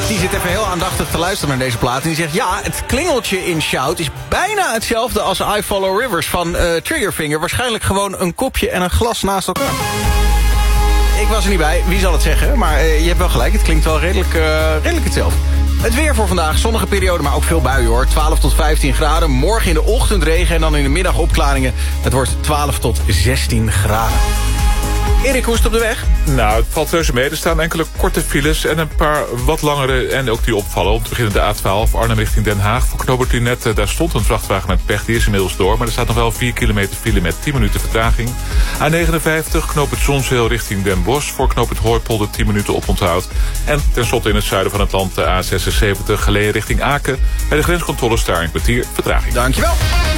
Die zit even heel aandachtig te luisteren naar deze plaat. En die zegt, ja, het klingeltje in Shout is bijna hetzelfde als I Follow Rivers van Triggerfinger. Waarschijnlijk gewoon een kopje en een glas naast elkaar. Ik was er niet bij, wie zal het zeggen? Maar je hebt wel gelijk, het klinkt wel redelijk hetzelfde. Het weer voor vandaag, zonnige periode, maar ook veel buien hoor. 12 tot 15 graden, morgen in de ochtend regen en dan in de middag opklaringen. Het wordt 12 tot 16 graden. Erik, hoe is het op de weg? Nou, het valt reuze mee. Er staan enkele korte files en een paar wat langere en ook die opvallen. Om te beginnen de A12 Arnhem richting Den Haag. Voor knooppunt Lunet, daar stond een vrachtwagen met pech. Die is inmiddels door, maar er staat nog wel 4 kilometer file met 10 minuten vertraging. A59 knooppunt Zonsheel richting Den Bosch. Voor knooppunt Hooipolder 10 minuten oponthoud. En tenslotte in het zuiden van het land de A76 Geleen richting Aken. Bij de grenscontroles daar een kwartier vertraging. Dankjewel.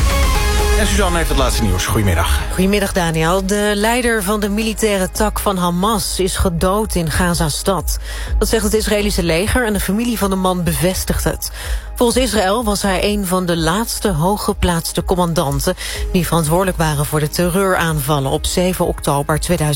En Suzanne heeft het laatste nieuws. Goedemiddag. Goedemiddag, Daniel. De leider van de militaire tak van Hamas is gedood in Gaza-stad. Dat zegt het Israëlische leger en de familie van de man bevestigt het. Volgens Israël was hij een van de laatste hooggeplaatste commandanten die verantwoordelijk waren voor de terreuraanvallen op 7 oktober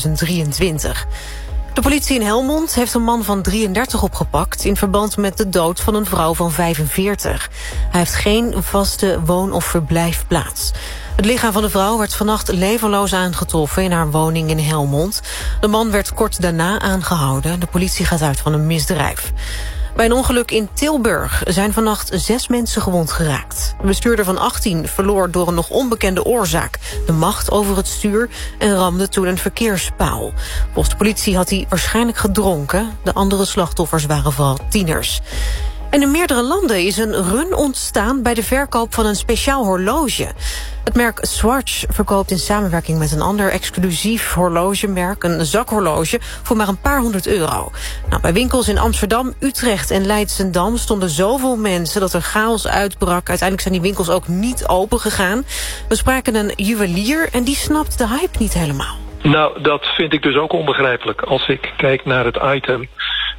2023. De politie in Helmond heeft een man van 33 opgepakt in verband met de dood van een vrouw van 45. Hij heeft geen vaste woon- of verblijfplaats. Het lichaam van de vrouw werd vannacht levenloos aangetroffen in haar woning in Helmond. De man werd kort daarna aangehouden. De politie gaat uit van een misdrijf. Bij een ongeluk in Tilburg zijn vannacht 6 mensen gewond geraakt. De bestuurder van 18 verloor door een nog onbekende oorzaak de macht over het stuur en ramde toen een verkeerspaal. Volgens de politie had hij waarschijnlijk gedronken. De andere slachtoffers waren vooral tieners. En in meerdere landen is een run ontstaan bij de verkoop van een speciaal horloge. Het merk Swatch verkoopt in samenwerking met een ander exclusief horlogemerk een zakhorloge voor maar een paar €100. Nou, bij winkels in Amsterdam, Utrecht en Leidschendam stonden zoveel mensen dat er chaos uitbrak. Uiteindelijk zijn die winkels ook niet open gegaan. We spraken een juwelier en die snapt de hype niet helemaal. Nou, dat vind ik dus ook onbegrijpelijk. Als ik kijk naar het item,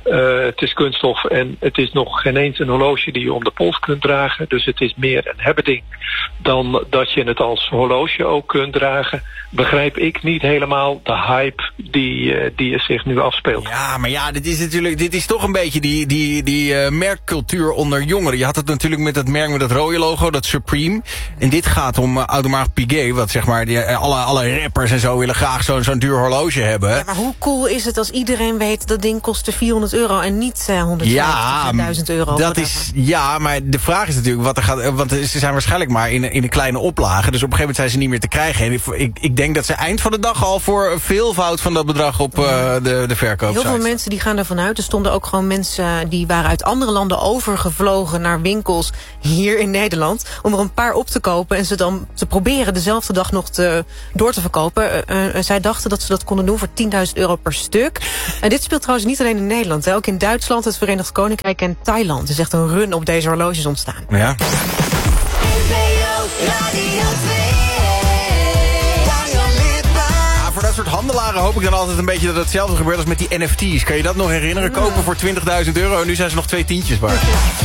het is kunststof en het is nog geen eens een horloge die je om de pols kunt dragen. Dus het is meer een hebbeding dan dat je het als horloge ook kunt dragen. Begrijp ik niet helemaal de hype die er zich nu afspeelt. Ja, maar ja, dit is toch een beetje die merkcultuur onder jongeren. Je had het natuurlijk met dat merk met dat rode logo, dat Supreme. En dit gaat om Audemars Piguet, wat zeg maar, alle rappers en zo willen graag zo'n duur horloge hebben. Ja, maar hoe cool is het als iedereen weet dat ding kostte €400 en niet 150.000 euro? Dat is, ja, maar de vraag is natuurlijk wat er gaat, want ze zijn waarschijnlijk maar in een kleine oplage. Dus op een gegeven moment zijn ze niet meer te krijgen. En ik denk dat ze eind van de dag al voor een veelvoud van dat bedrag op de verkoop zijn. Heel veel mensen die gaan ervan uit. Er stonden ook gewoon mensen die waren uit andere landen overgevlogen naar winkels hier in Nederland om er een paar op te kopen en ze dan te proberen dezelfde dag nog door te verkopen. Zij dachten dat ze dat konden doen voor €10.000 per stuk. En dit speelt trouwens niet alleen in Nederland. Hè. Ook in Duitsland, het Verenigd Koninkrijk en Thailand. Er is echt een run op deze horloges ontstaan. Ja. Voor dat soort handelaren hoop ik dan altijd een beetje dat hetzelfde gebeurt als met die NFT's. Kan je dat nog herinneren? Kopen voor €20.000 en nu zijn ze nog 2 tientjes waard.